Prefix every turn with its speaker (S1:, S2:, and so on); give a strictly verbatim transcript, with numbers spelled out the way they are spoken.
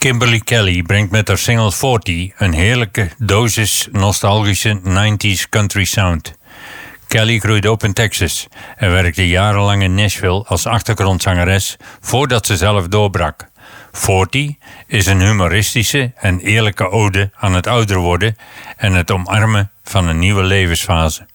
S1: Kimberly Kelly brengt met haar single veertig een heerlijke dosis nostalgische nineties country sound. Kelly groeide op in Texas en werkte jarenlang in Nashville als achtergrondzangeres voordat ze zelf doorbrak. veertig is een humoristische en eerlijke ode aan het ouder worden en het omarmen van een nieuwe levensfase.